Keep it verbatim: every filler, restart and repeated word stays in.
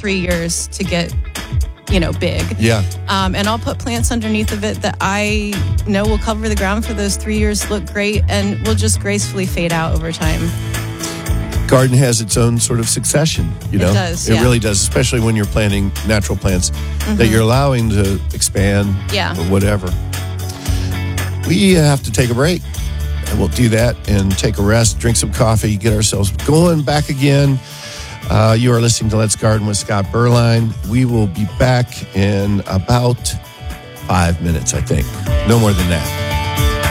three years to get, you know, big. Yeah. Um, and I'll put plants underneath of it that I know will cover the ground for those three years, look great, and will just gracefully fade out over time. Garden has its own sort of succession, you know? It does, It yeah. really does, especially when you're planting natural plants Mm-hmm. that you're allowing to expand Yeah. or whatever. We have to take a break. And we'll do that and take a rest, drink some coffee, get ourselves going back again. Uh, you are listening to Let's Garden with Scott Berline. We will be back in about five minutes, I think. No more than that.